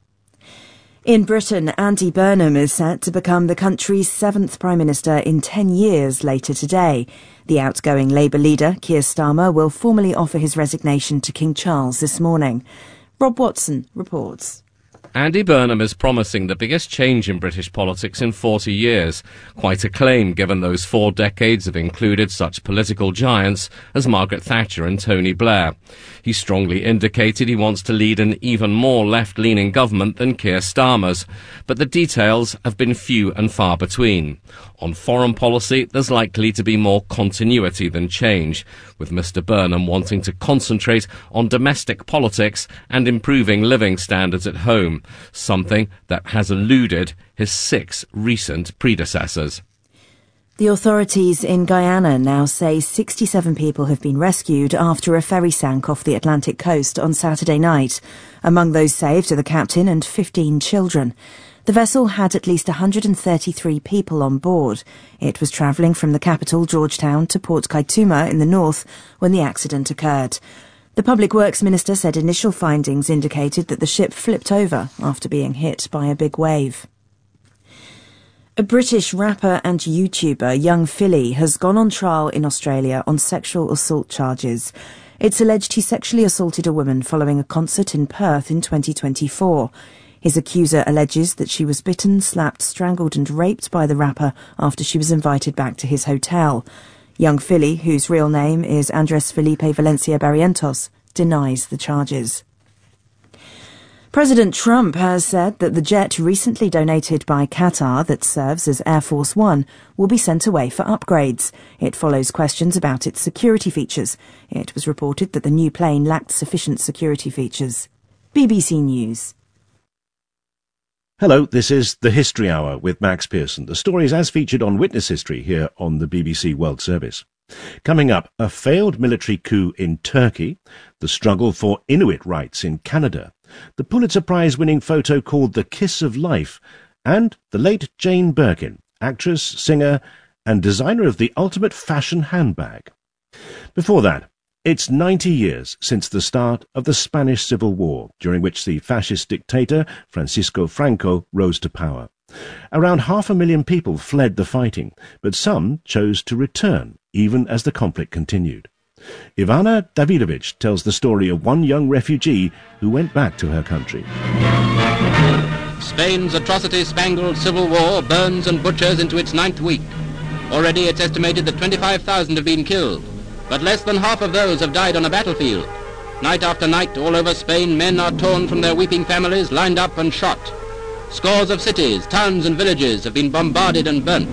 Speaker 11: In Britain, Andy Burnham is set to become the country's 7th Prime Minister in 10 years later today. The outgoing Labour leader, Keir Starmer, will formally offer his resignation to King Charles this morning. Rob Watson reports.
Speaker 6: Andy Burnham is promising the biggest change in British politics in 40 years. Quite a claim given those 4 decades have included such political giants as Margaret Thatcher and Tony Blair. He strongly indicated he wants to lead an even more left-leaning government than Keir Starmer's, but the details have been few and far between. On foreign policy, there's likely to be more continuity than change, with Mr Burnham wanting to concentrate on domestic politics and improving living standards at home, something that has eluded his 6 recent predecessors.
Speaker 11: The authorities in Guyana now say 67 people have been rescued after a ferry sank off the Atlantic coast on Saturday night. Among those saved are the captain and 15 children. The vessel had at least 133 people on board. It was travelling from the capital, Georgetown, to Port Kaituma in the north when the accident occurred. The Public Works Minister said initial findings indicated that the ship flipped over after being hit by a big wave. A British rapper and YouTuber, Young Philly, has gone on trial in Australia on sexual assault charges. It's alleged he sexually assaulted a woman following a concert in Perth in 2024. His accuser alleges that she was bitten, slapped, strangled and raped by the rapper after she was invited back to his hotel. Young Philly, whose real name is Andres Felipe Valencia Barrientos, denies the charges. President Trump has said that the jet recently donated by Qatar that serves as Air Force One will be sent away for upgrades. It follows questions about its security features. It was reported that the new plane lacked sufficient security features. BBC News.
Speaker 20: Hello, this is The History Hour with Max Pearson. The stories as featured on Witness History here on the BBC World Service. Coming up, a failed military coup in Turkey, the struggle for Inuit rights in Canada, the Pulitzer Prize-winning photo called The Kiss of Life, and the late Jane Birkin, actress, singer, and designer of the ultimate fashion handbag. Before that, it's 90 years since the start of the Spanish Civil War, during which the fascist dictator Francisco Franco rose to power. Around 500,000 people fled the fighting, but some chose to return, even as the conflict continued. Ivana Davidovich tells the story of one young refugee who went back to her country.
Speaker 7: Spain's atrocity-spangled civil war burns and butchers into its 9th week. Already it's estimated that 25,000 have been killed, but less than half of those have died on a battlefield. Night after night, all over Spain, men are torn from their weeping families, lined up and shot. Scores of cities, towns and villages have been bombarded and burnt.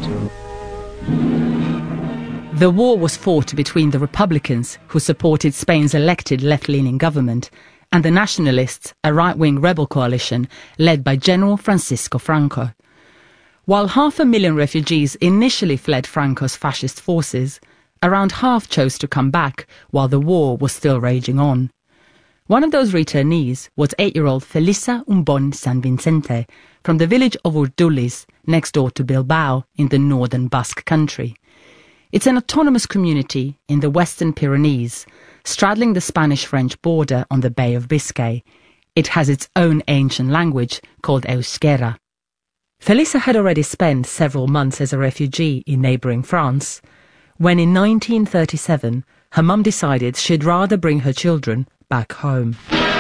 Speaker 25: The war was fought between the Republicans, who supported Spain's elected left-leaning government,
Speaker 5: and the Nationalists, a right-wing rebel coalition led by General Francisco Franco. While 500,000 refugees initially fled Franco's fascist forces, around half chose to come back while the war was still raging on. One of those returnees was 8-year-old Felisa Umbon San Vicente from the village of Urduliz, next door to Bilbao in the northern Basque country. It's an autonomous community in the Western Pyrenees, straddling the Spanish-French border on the Bay of Biscay. It has its own ancient language called Euskera. Felisa had already spent several months as a refugee in neighbouring France, when in 1937 her mum decided she'd rather bring her children back home.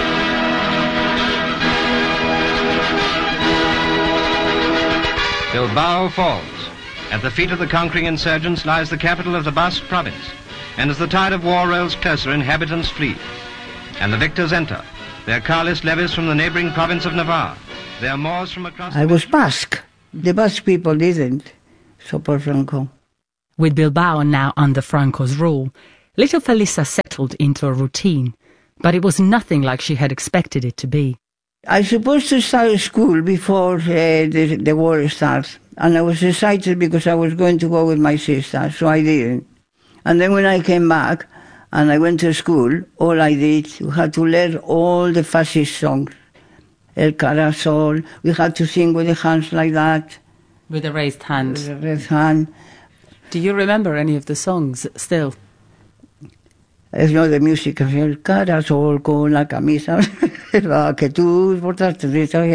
Speaker 8: Bilbao falls. At the feet of the conquering insurgents lies the capital of the Basque province, and as the tide of war rolls closer, inhabitants flee. And the victors enter, their carlist levies from the neighbouring province of Navarre, their Moors from across...
Speaker 21: I was Basque. The Basque people didn't support Franco.
Speaker 5: With Bilbao now under Franco's rule, little Felisa settled into a routine, but it was nothing like she had expected it to be.
Speaker 21: I was supposed to start school before the war starts, and I was excited because I was going to go with my sister, so I didn't. And then when I came back and I went to school, all I did, we had to learn all the fascist songs. El Carasol, we had to sing with the hands like that.
Speaker 5: With a raised hand.
Speaker 21: With a raised hand.
Speaker 5: Do you remember any of the songs still?
Speaker 21: You know, the music of El Carasol con la camisa que tú portaste,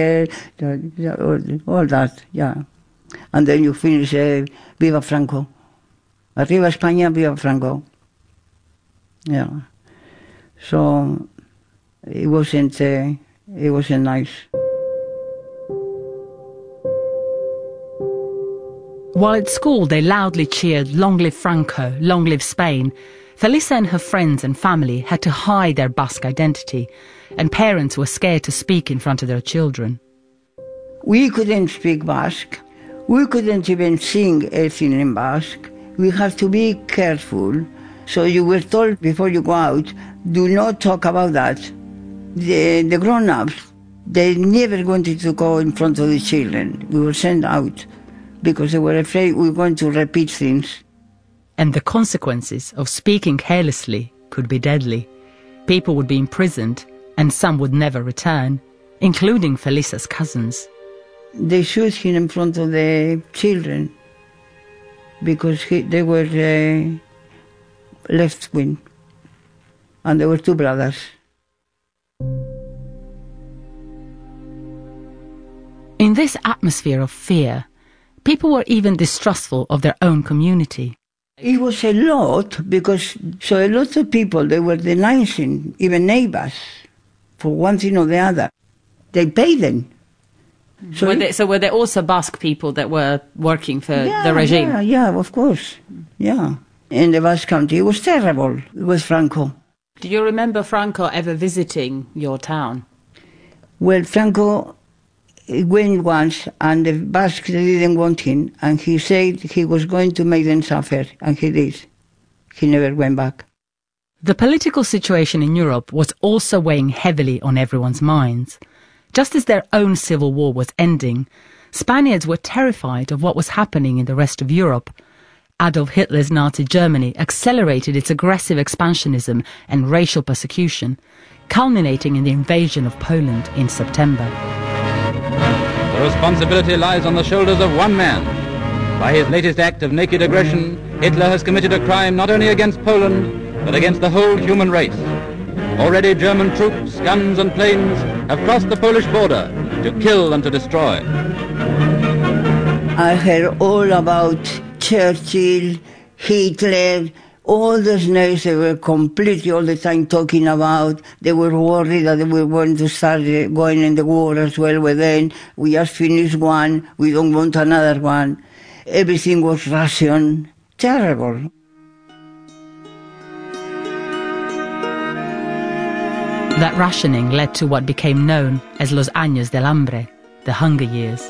Speaker 21: all that, yeah. And then you finish Viva Franco. Arriba España, Viva Franco. Yeah. So it wasn't nice.
Speaker 5: While at school they loudly cheered "Long live Franco, long live Spain," Felisa and her friends and family had to hide their Basque identity, and parents were scared to speak in front of their children.
Speaker 21: We couldn't speak Basque. We couldn't even sing anything in Basque. We have to be careful. So you were told before you go out, do not talk about that. The grown-ups, they never wanted to go in front of the children. We were sent out because they were afraid we were going to repeat things.
Speaker 5: And the consequences of speaking carelessly could be deadly. People would be imprisoned, and some would never return, including Felisa's cousins.
Speaker 21: They shoot him in front of the children because they were left-wing, and there were two brothers.
Speaker 5: In this atmosphere of fear, people were even distrustful of their own community.
Speaker 21: It was a lot, because so a lot of people, they were denouncing, even neighbors, for one thing or the other. They paid them.
Speaker 5: So were there also Basque people that were working for the regime?
Speaker 21: Yeah, of course. Yeah. In the Basque country, it was terrible with Franco.
Speaker 5: Do you remember Franco ever visiting your town?
Speaker 21: Well, Franco went once, and the Basques didn't want him, and he said he was going to make them suffer, and he did. He never went back.
Speaker 5: The political situation in Europe was also weighing heavily on everyone's minds. Just as their own civil war was ending, Spaniards were terrified of what was happening in the rest of Europe. Adolf Hitler's Nazi Germany accelerated its aggressive expansionism and racial persecution, culminating in the invasion of Poland in September.
Speaker 7: The responsibility lies on the shoulders of one man. By his latest act of naked aggression, Hitler has committed a crime not only against Poland, but against the whole human race. Already German troops, guns and planes have crossed the Polish border to kill and to destroy.
Speaker 21: I heard all about Churchill, Hitler, all those names they were completely all the time talking about. They were worried that we were going to start going in the war as well with them. We just finished one, we don't want another one. Everything was rationed. Terrible.
Speaker 5: That rationing led to what became known as Los Años del Hambre, the Hunger Years.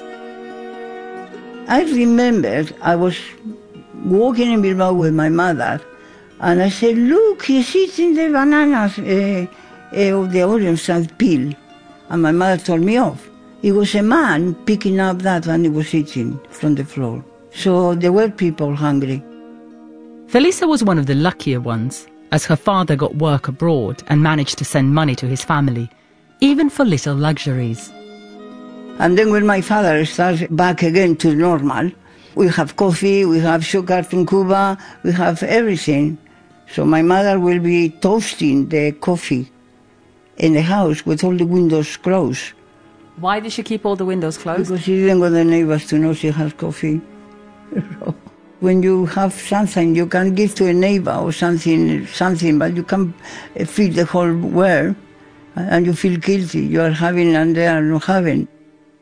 Speaker 21: I remember I was walking in Bilbao with my mother, and I said, look, he's eating the bananas of the orange peel, and my mother told me off. It was a man picking up that and he was eating from the floor. So there were people hungry.
Speaker 5: Felisa was one of the luckier ones, as her father got work abroad and managed to send money to his family, even for little luxuries.
Speaker 21: And then when my father starts back again to normal, we have coffee, we have sugar from Cuba, we have everything. So my mother will be toasting the coffee in the house with all the windows closed.
Speaker 5: Why did she keep all the windows closed?
Speaker 21: Because she didn't want the neighbors to know she has coffee. When you have something, you can give to a neighbor or something, but you can't feed the whole world, and you feel guilty. You are having and they are not having.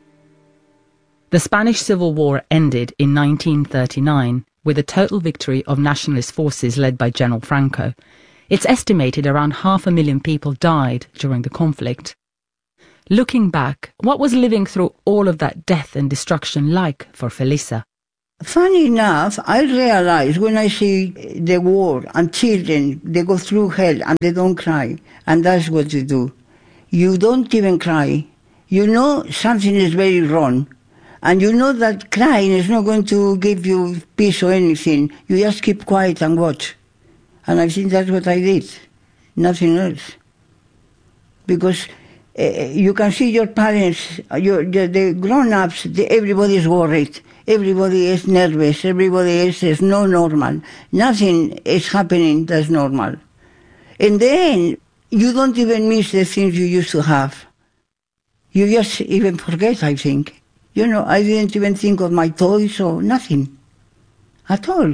Speaker 5: The Spanish Civil War ended in 1939 with a total victory of nationalist forces led by General Franco. It's estimated around 500,000 people died during the conflict. Looking back, what was living through all of that death and destruction like for Felisa?
Speaker 21: Funny enough, I realize when I see the war and children, they go through hell and they don't cry. And that's what you do. You don't even cry. You know something is very wrong. And you know that crying is not going to give you peace or anything. You just keep quiet and watch. And I think that's what I did. Nothing else. Because you can see your parents, the grown-ups, everybody is worried. Everybody is nervous. Everybody is not normal. Nothing is happening that's normal. In the end, you don't even miss the things you used to have. You just even forget, I think. You know, I didn't even think of my toys or nothing at all.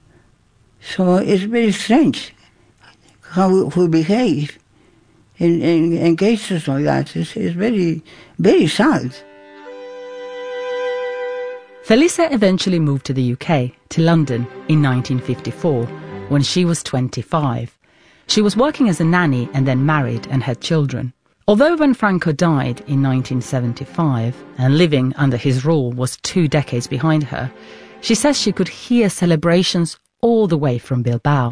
Speaker 21: So it's very strange how we behave in cases like that. It's very, very sad.
Speaker 5: Felisa eventually moved to the UK, to London, in 1954, when she was 25. She was working as a nanny and then married and had children. Although when Franco died in 1975 and living under his rule was 2 decades behind her, she says she could hear celebrations all the way from Bilbao.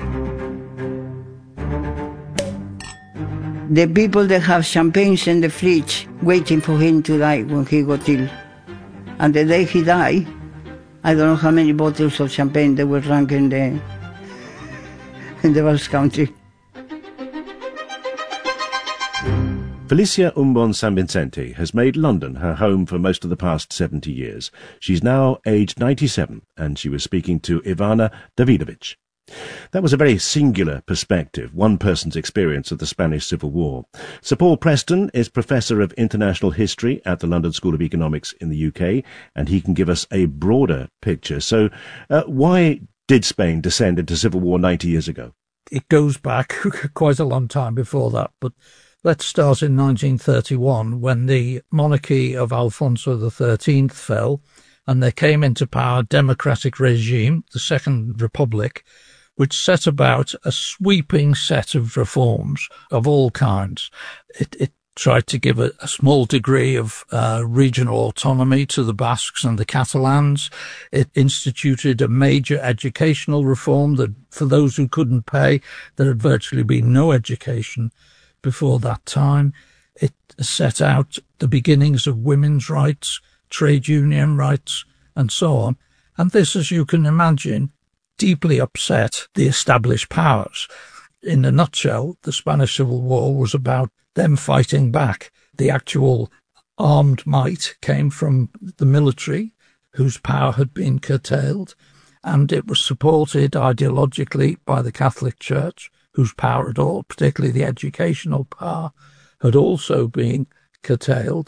Speaker 21: The people that have champagnes in the fridge waiting for him to die when he got ill. And the day he died, I don't know how many bottles of champagne they were drunk in the Basque Country.
Speaker 20: Felicia Umbon San Vicente has made London her home for most of the past 70 years. She's now aged 97, and she was speaking to Ivana Davidovich. That was a very singular perspective, one person's experience of the Spanish Civil War. Sir Paul Preston is Professor of International History at the London School of Economics in the UK, and he can give us a broader picture. So, why did Spain descend into civil war 90 years ago?
Speaker 9: It goes back quite a long time before that, but let's start in 1931, when the monarchy of Alfonso XIII fell, and there came into power a democratic regime, the Second Republic, which set about a sweeping set of reforms of all kinds. It tried to give a small degree of regional autonomy to the Basques and the Catalans. It instituted a major educational reform that for those who couldn't pay, there had virtually been no education before that time. It set out the beginnings of women's rights, trade union rights, and so on. And this, as you can imagine, deeply upset the established powers. In a nutshell, the Spanish Civil War was about them fighting back. The actual armed might came from the military, whose power had been curtailed, and it was supported ideologically by the Catholic Church, whose power at all, particularly the educational power, had also been curtailed.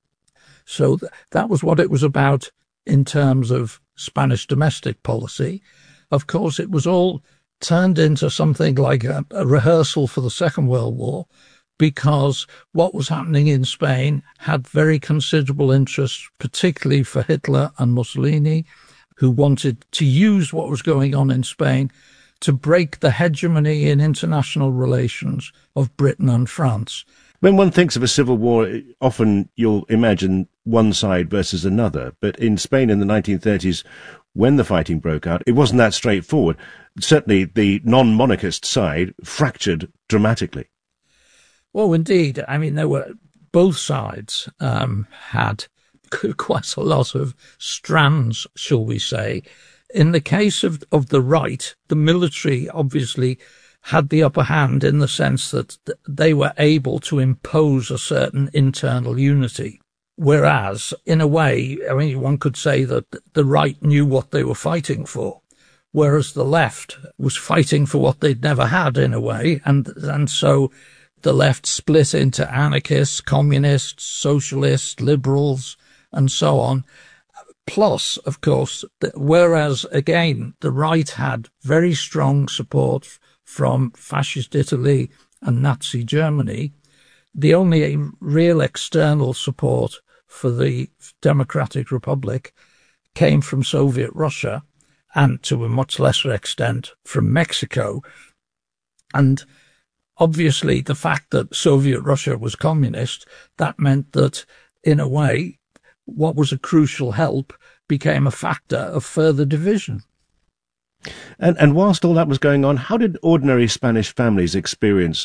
Speaker 9: So that was what it was about in terms of Spanish domestic policy. Of course, it was all turned into something like a rehearsal for the Second World War, because what was happening in Spain had very considerable interest, particularly for Hitler and Mussolini, who wanted to use what was going on in Spain to break the hegemony in international relations of Britain and France.
Speaker 20: When one thinks of a civil war, often you'll imagine one side versus another. But in Spain in the 1930s, when the fighting broke out, it wasn't that straightforward. Certainly the non-monarchist side fractured dramatically.
Speaker 9: Oh, indeed. I mean, both sides had quite a lot of strands, shall we say. In the case of the right, the military obviously had the upper hand in the sense that they were able to impose a certain internal unity. Whereas, in a way, I mean, one could say that the right knew what they were fighting for, whereas the left was fighting for what they'd never had, in a way, and so the left split into anarchists, communists, socialists, liberals, and so on. Plus, of course, whereas, again, the right had very strong support from fascist Italy and Nazi Germany, the only real external support for the Democratic Republic came from Soviet Russia and, to a much lesser extent, from Mexico. And obviously, the fact that Soviet Russia was communist, that meant that, in a way, what was a crucial help became a factor of further division.
Speaker 20: And whilst all that was going on, how did ordinary Spanish families experience